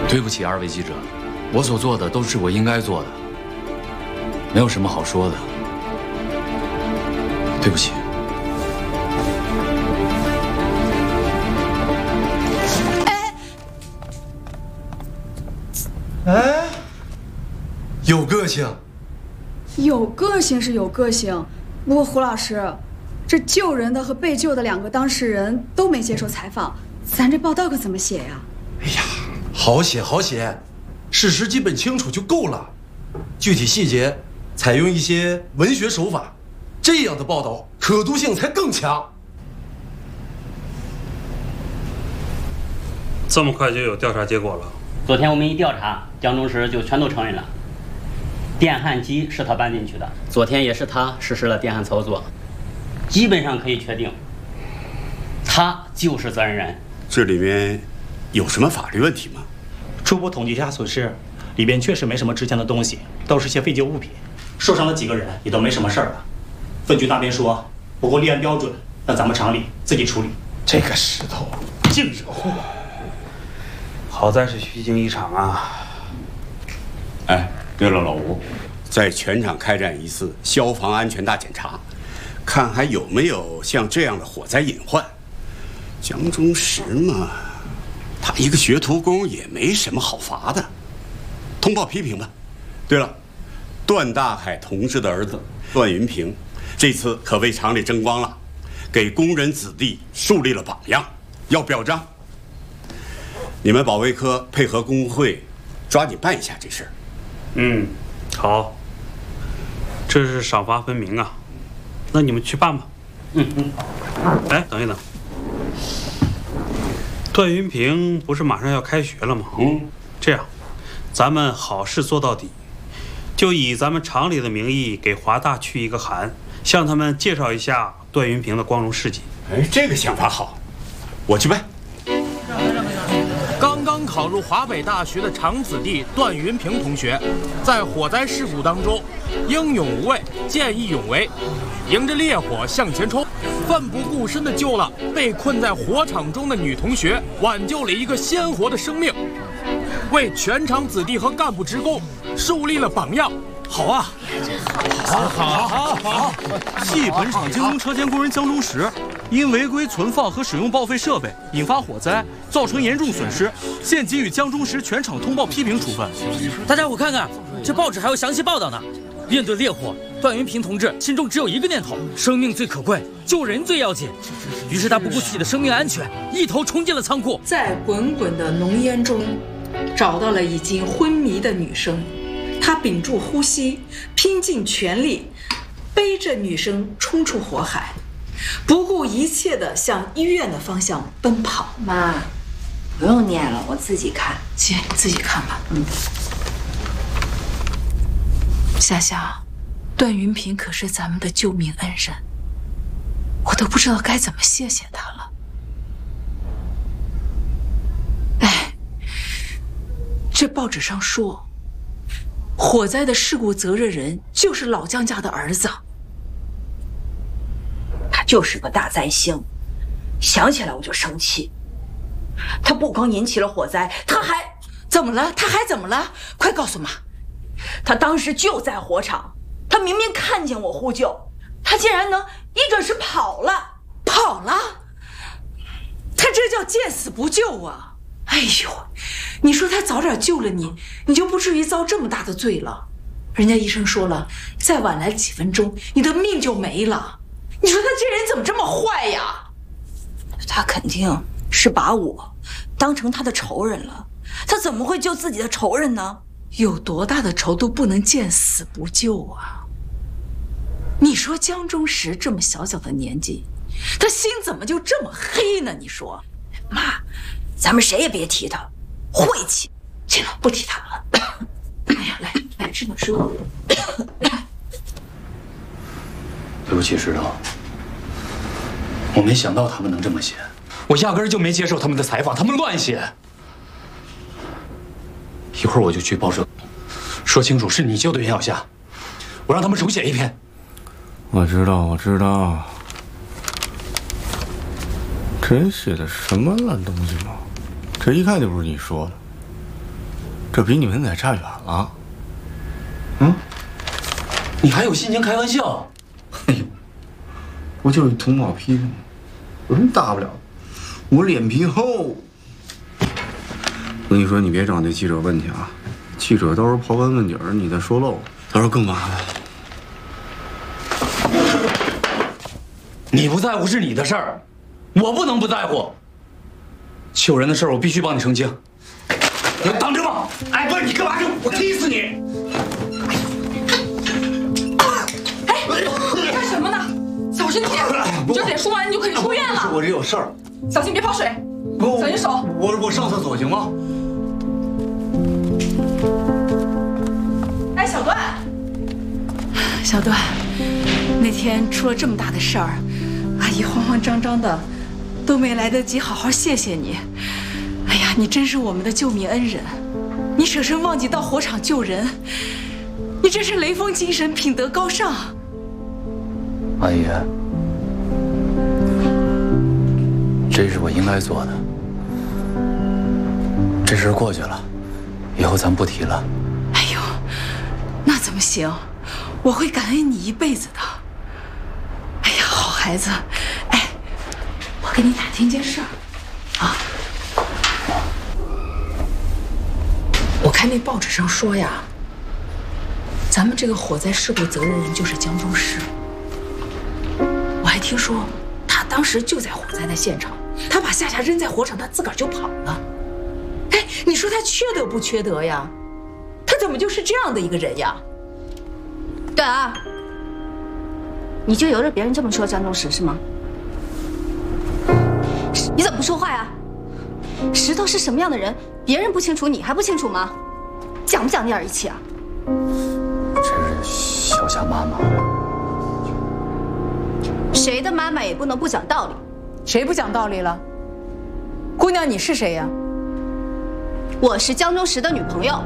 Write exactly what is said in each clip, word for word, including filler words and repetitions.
对不起，二位记者，我所做的都是我应该做的，没有什么好说的。对不起。 哎，哎，有个性。 有个性是有个性，不过胡老师，这救人的和被救的两个当事人都没接受采访，咱这报道可怎么写呀？ 哎呀，好写好写，事实基本清楚就够了，具体细节采用一些文学手法，这样的报道可读性才更强。 这么快就有调查结果了？ 昨天我们一调查，江中石就全都承认了。电焊机是他搬进去的，昨天也是他实施了电焊操作，基本上可以确定，他就是责任人。 这里面有什么法律问题吗？ 初步统计下损失，里边确实没什么值钱的东西，都是些废旧物品。受伤的几个人也都没什么事儿了。分局那边说不够立案标准，那咱们厂里自己处理。 这个石头净惹祸。 好在是虚惊一场啊！ 哎，对了，老吴，在全厂开展一次消防安全大检查，看还有没有像这样的火灾隐患。江中石嘛，他一个学徒工也没什么好罚的，通报批评吧。对了，段大海同志的儿子段云平，这次可为厂里争光了，给工人子弟树立了榜样，要表彰。你们保卫科配合工会，抓紧办一下这事儿。 嗯，好，这是赏罚分明啊。那你们去办吧。 嗯嗯。 哎，等一等，段云平不是马上要开学了吗？嗯，这样，咱们好事做到底，就以咱们厂里的名义给华大去一个函，向他们介绍一下段云平的光荣事迹。 哎，这个想法好，我去办。 刚刚考入华北大学的厂子弟段云平同学，在火灾事故当中英勇无畏、见义勇为，迎着烈火向前冲，奋不顾身地救了被困在火场中的女同学，挽救了一个鲜活的生命，为全厂子弟和干部职工树立了榜样。 好啊，好，好，好，好！继本厂精工车间工人江中石因违规存放和使用报废设备，引发火灾，造成严重损失，现给予江中石全厂通报批评处分。 大家伙看看，这报纸还有详细报道呢。面对烈火，段云平同志心中只有一个念头：生命最可贵，救人最要紧。于是他不顾自己的生命安全，一头冲进了仓库， 在滚滚的浓烟中，找到了已经昏迷的女生。他屏住呼吸，拼尽全力，背着女生冲出火海，不顾一切地向医院的方向奔跑。 妈，不用念了，我自己看。 姐，你自己看吧。嗯。夏夏，段云平可是咱们的救命恩人，我都不知道该怎么谢谢他了。哎，这报纸上说，火灾的事故责任人就是老姜家的儿子。 他就是个大灾星，想起来我就生气。他不光引起了火灾，他还怎么了？他还怎么了？快告诉妈！ 他当时就在火场，他明明看见我呼救，他竟然能一转身跑了， 跑了！他这叫见死不救啊！哎呦，你说他早点救了你，你就不至于遭这么大的罪了。人家医生说了，再晚来几分钟，你的命就没了。你说他这人怎么这么坏呀？ 他肯定是把我当成他的仇人了，他怎么会救自己的仇人呢？ 有多大的仇都不能见死不救啊！你说江中石这么小小的年纪，他心怎么就这么黑呢？你说， 妈，咱们谁也别提他，晦气。 行了，不提他了。哎呀，来来，吃点食物。 对不起，石头，我没想到他们能这么写，我压根儿就没接受他们的采访，他们乱写。一会儿我就去报社，说清楚是你救的袁小夏，我让他们手写一篇。 我知道，我知道。这写的什么烂东西吗？这一看就不是你说的。 这比你们可差远了。 嗯，你还有心情开玩笑？ 哎呦，我就是土毛屁股，有什么大不了？我脸皮厚。我跟你说，你别找那记者问去啊，记者到时候刨根问底儿，你再说漏，到时候更麻烦。 你不在乎是你的事儿，我不能不在乎。救人的事儿我必须帮你澄清。你当真吗？哎，不是你干嘛？我踢死你！ 哎，你干什么呢？小心点！你这脸说完你就可以出院了。 我这有事儿， 小心别泡水，小心手。 我我上厕所行吗？ 哎，小段，小段，那天出了这么大的事儿，阿姨慌慌张张的，都没来得及好好谢谢你。哎呀，你真是我们的救命恩人，你舍身忘记到火场救人，你真是雷锋精神，品德高尚。 阿姨，这是我应该做的。这事过去了，以后咱不提了。 哎呦，那怎么行？我会感恩你一辈子的。哎呀，好孩子，哎，我给你打听件事儿，啊，我看那报纸上说呀，咱们这个火灾事故责任人就是江中石。我还听说，他当时就在火灾的现场，他把夏夏扔在火场，他自个儿就跑了。哎，你说他缺德不缺德呀？他怎么就是这样的一个人呀？ 段儿，你就由着别人这么说江中石是吗？你怎么不说话呀？石头是什么样的人，别人不清楚，你还不清楚吗？讲不讲点义气啊？ 这是小夏妈妈。 谁的妈妈也不能不讲道理。 谁不讲道理了？姑娘，你是谁呀？ 我是江中石的女朋友。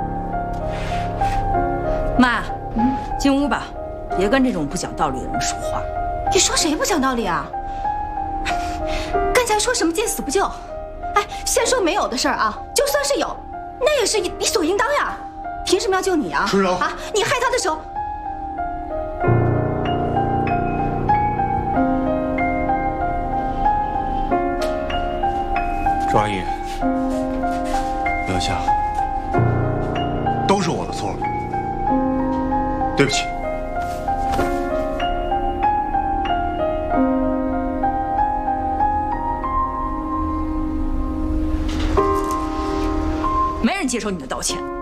妈，嗯，进屋吧，别跟这种不讲道理的人说话。你说谁不讲道理啊？刚才说什么见死不救？哎，先说没有的事儿啊，就算是有，那也是理所应当呀。凭什么要救你啊？ 师长啊，你害他的时候。 周阿姨，刘夏，都是我的错，对不起。 没人接受你的道歉。